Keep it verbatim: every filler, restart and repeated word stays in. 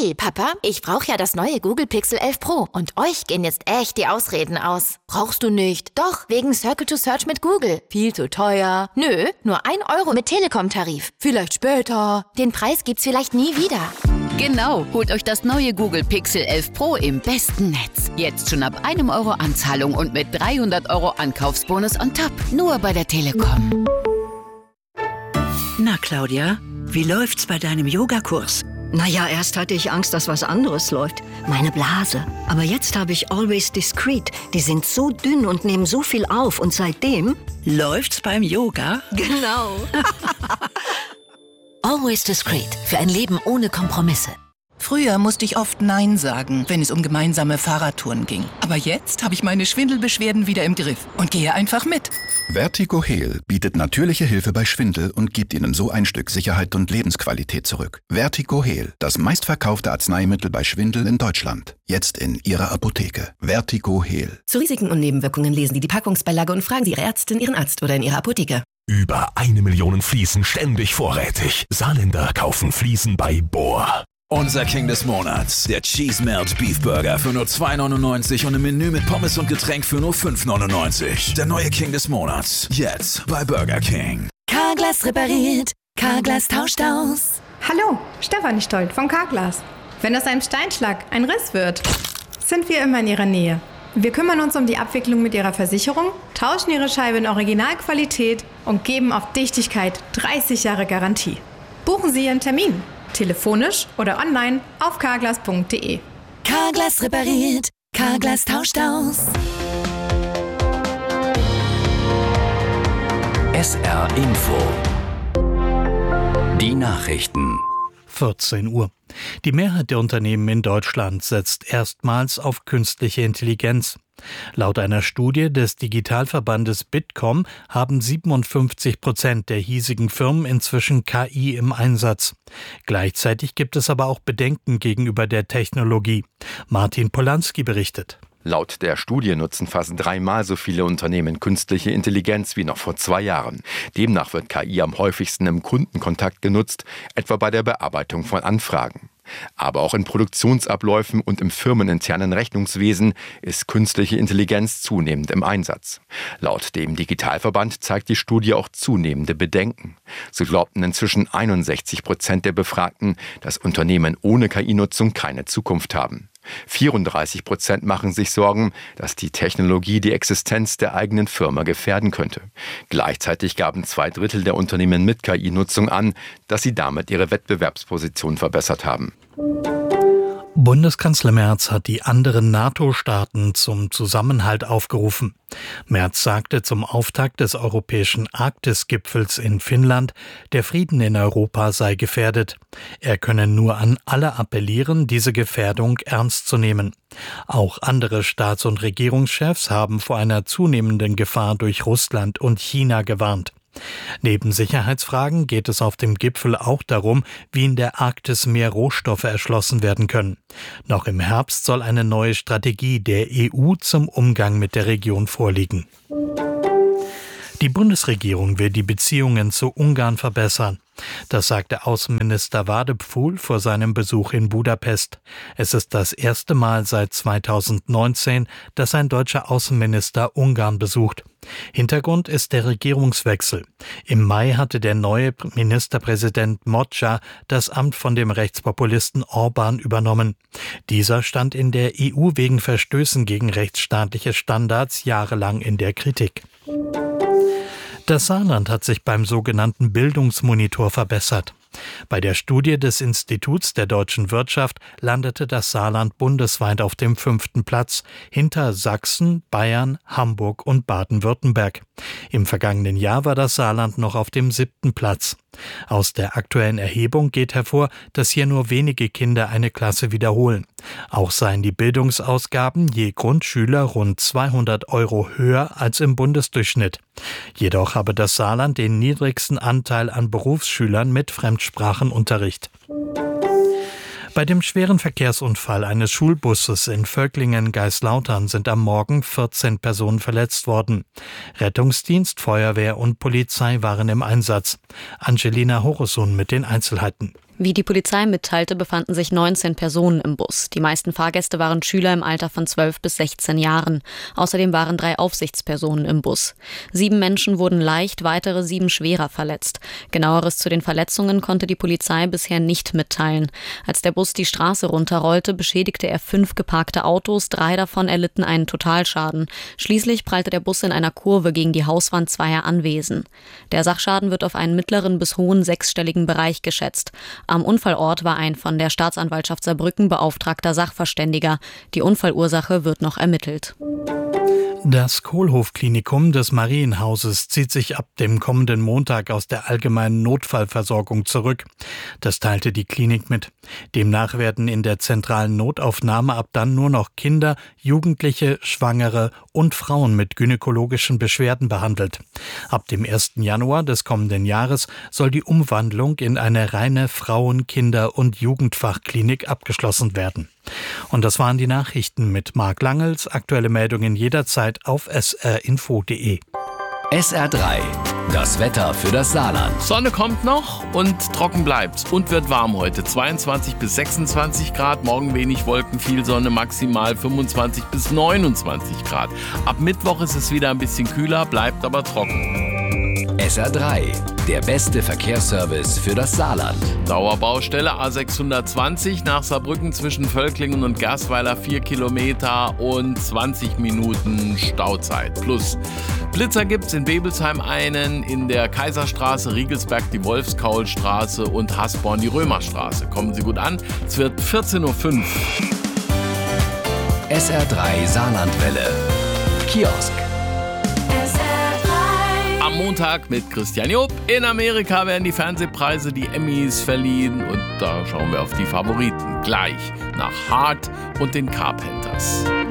Hey, Papa, ich brauche ja das neue Google Pixel elf Pro und euch gehen jetzt echt die Ausreden aus. Brauchst du nicht? Doch, wegen Circle to Search mit Google. Viel zu teuer. Nö, nur ein Euro mit Telekom-Tarif. Vielleicht später. Den Preis gibt's vielleicht nie wieder. Genau, holt euch das neue Google Pixel elf Pro im besten Netz. Jetzt schon ab einem Euro Anzahlung und mit dreihundert Euro Ankaufsbonus on top. Nur bei der Telekom. Na, Claudia, wie läuft's bei deinem Yogakurs? Naja, erst hatte ich Angst, dass was anderes läuft. Meine Blase. Aber jetzt habe ich Always Discreet. Die sind so dünn und nehmen so viel auf. Und seitdem... Läuft's beim Yoga? Genau. Always Discreet. Für ein Leben ohne Kompromisse. Früher musste ich oft Nein sagen, wenn es um gemeinsame Fahrradtouren ging. Aber jetzt habe ich meine Schwindelbeschwerden wieder im Griff und gehe einfach mit. Vertigo Heal bietet natürliche Hilfe bei Schwindel und gibt Ihnen so ein Stück Sicherheit und Lebensqualität zurück. Vertigo Heal, das meistverkaufte Arzneimittel bei Schwindel in Deutschland. Jetzt in Ihrer Apotheke. Vertigo Heal. Zu Risiken und Nebenwirkungen lesen Sie die Packungsbeilage und fragen Sie Ihre Ärztin, Ihren Arzt oder in Ihrer Apotheke. Über eine Million Fliesen ständig vorrätig. Saarländer kaufen Fliesen bei Bohr. Unser King des Monats, der Cheese Melt Beef Burger für nur zwei neunundneunzig und ein Menü mit Pommes und Getränk für nur fünf neunundneunzig. Der neue King des Monats, jetzt bei Burger King. Carglass repariert, Carglass tauscht aus. Hallo, Stefanie Stolt von Carglass. Wenn aus einem Steinschlag ein Riss wird, sind wir immer in Ihrer Nähe. Wir kümmern uns um die Abwicklung mit Ihrer Versicherung, tauschen Ihre Scheibe in Originalqualität und geben auf Dichtigkeit dreißig Jahre Garantie. Buchen Sie Ihren Termin. Telefonisch oder online auf carglass punkt de. Carglass repariert, Carglass tauscht aus. S R Info. Die Nachrichten. vierzehn Uhr. Die Mehrheit der Unternehmen in Deutschland setzt erstmals auf künstliche Intelligenz. Laut einer Studie des Digitalverbandes Bitkom haben siebenundfünfzig Prozent der hiesigen Firmen inzwischen K I im Einsatz. Gleichzeitig gibt es aber auch Bedenken gegenüber der Technologie. Martin Polanski berichtet. Laut der Studie nutzen fast dreimal so viele Unternehmen künstliche Intelligenz wie noch vor zwei Jahren. Demnach wird K I am häufigsten im Kundenkontakt genutzt, etwa bei der Bearbeitung von Anfragen. Aber auch in Produktionsabläufen und im firmeninternen Rechnungswesen ist künstliche Intelligenz zunehmend im Einsatz. Laut dem Digitalverband zeigt die Studie auch zunehmende Bedenken. So glaubten inzwischen einundsechzig Prozent der Befragten, dass Unternehmen ohne K I-Nutzung keine Zukunft haben. vierunddreißig Prozent machen sich Sorgen, dass die Technologie die Existenz der eigenen Firma gefährden könnte. Gleichzeitig gaben zwei Drittel der Unternehmen mit K I-Nutzung an, dass sie damit ihre Wettbewerbsposition verbessert haben. Bundeskanzler Merz hat die anderen NATO-Staaten zum Zusammenhalt aufgerufen. Merz sagte zum Auftakt des europäischen Arktis-Gipfels in Finnland, der Frieden in Europa sei gefährdet. Er könne nur an alle appellieren, diese Gefährdung ernst zu nehmen. Auch andere Staats- und Regierungschefs haben vor einer zunehmenden Gefahr durch Russland und China gewarnt. Neben Sicherheitsfragen geht es auf dem Gipfel auch darum, wie in der Arktis mehr Rohstoffe erschlossen werden können. Noch im Herbst soll eine neue Strategie der E U zum Umgang mit der Region vorliegen. Die Bundesregierung will die Beziehungen zu Ungarn verbessern. Das sagte Außenminister Wadepfuhl vor seinem Besuch in Budapest. Es ist das erste Mal seit zweitausendneunzehn, dass ein deutscher Außenminister Ungarn besucht. Hintergrund ist der Regierungswechsel. Im Mai hatte der neue Ministerpräsident Mocsa das Amt von dem Rechtspopulisten Orban übernommen. Dieser stand in der E U wegen Verstößen gegen rechtsstaatliche Standards jahrelang in der Kritik. Das Saarland hat sich beim sogenannten Bildungsmonitor verbessert. Bei der Studie des Instituts der deutschen Wirtschaft landete das Saarland bundesweit auf dem fünften Platz, hinter Sachsen, Bayern, Hamburg und Baden-Württemberg. Im vergangenen Jahr war das Saarland noch auf dem siebten Platz. Aus der aktuellen Erhebung geht hervor, dass hier nur wenige Kinder eine Klasse wiederholen. Auch seien die Bildungsausgaben je Grundschüler rund zweihundert Euro höher als im Bundesdurchschnitt. Jedoch habe das Saarland den niedrigsten Anteil an Berufsschülern mit Fremdsprachenunterricht. Bei dem schweren Verkehrsunfall eines Schulbusses in Völklingen-Geislautern sind am Morgen vierzehn Personen verletzt worden. Rettungsdienst, Feuerwehr und Polizei waren im Einsatz. Angelina Horosun mit den Einzelheiten. Wie die Polizei mitteilte, befanden sich neunzehn Personen im Bus. Die meisten Fahrgäste waren Schüler im Alter von zwölf bis sechzehn Jahren. Außerdem waren drei Aufsichtspersonen im Bus. Sieben Menschen wurden leicht, weitere sieben schwerer verletzt. Genaueres zu den Verletzungen konnte die Polizei bisher nicht mitteilen. Als der Bus die Straße runterrollte, beschädigte er fünf geparkte Autos, drei davon erlitten einen Totalschaden. Schließlich prallte der Bus in einer Kurve gegen die Hauswand zweier Anwesen. Der Sachschaden wird auf einen mittleren bis hohen sechsstelligen Bereich geschätzt. Am Unfallort war ein von der Staatsanwaltschaft Saarbrücken beauftragter Sachverständiger. Die Unfallursache wird noch ermittelt. Das Kohlhoff-Klinikum des Marienhauses zieht sich ab dem kommenden Montag aus der allgemeinen Notfallversorgung zurück. Das teilte die Klinik mit. Demnach werden in der zentralen Notaufnahme ab dann nur noch Kinder, Jugendliche, Schwangere und Frauen mit gynäkologischen Beschwerden behandelt. Ab dem ersten Januar des kommenden Jahres soll die Umwandlung in eine reine Frauen-, Kinder- und Jugendfachklinik abgeschlossen werden. Und das waren die Nachrichten mit Marc Langels. Aktuelle Meldungen jederzeit auf s r info punkt d e. S R drei, das Wetter für das Saarland. Sonne kommt noch und trocken bleibt's und wird warm heute. zweiundzwanzig bis sechsundzwanzig Grad, morgen wenig Wolken, viel Sonne, maximal fünfundzwanzig bis neunundzwanzig Grad. Ab Mittwoch ist es wieder ein bisschen kühler, bleibt aber trocken. S R drei, der beste Verkehrsservice für das Saarland. Dauerbaustelle A sechshundertzwanzig nach Saarbrücken zwischen Völklingen und Gersweiler vier Kilometer und zwanzig Minuten Stauzeit. Plus Blitzer gibt's in Bebelsheim einen, in der Kaiserstraße, Riegelsberg die Wolfskaulstraße und Hasborn die Römerstraße. Kommen Sie gut an, es wird vierzehn Uhr fünf. S R drei Saarlandwelle. Kiosk. Am Montag mit Christian Job. In Amerika werden die Fernsehpreise, die Emmys, verliehen. Und da schauen wir auf die Favoriten. Gleich nach Hart und den Carpenters.